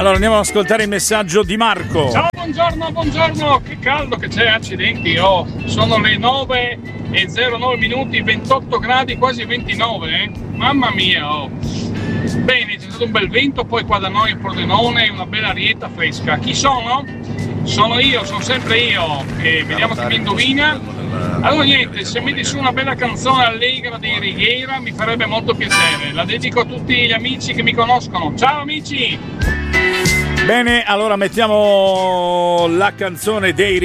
Allora andiamo ad ascoltare il messaggio di Marco. Ciao, buongiorno, che caldo che c'è, accidenti, sono le 9:09 minuti, 28 gradi, quasi 29, mamma mia, Bene, c'è stato un bel vento, poi qua da noi a Pordenone una bella arietta fresca. Chi sono? Sono io, sono sempre io, e vediamo chi mi indovina. Allora niente, se metti su una bella canzone allegra dei Righiera mi farebbe molto piacere, la dedico a tutti gli amici che mi conoscono. Ciao amici! Bene, allora mettiamo la canzone dei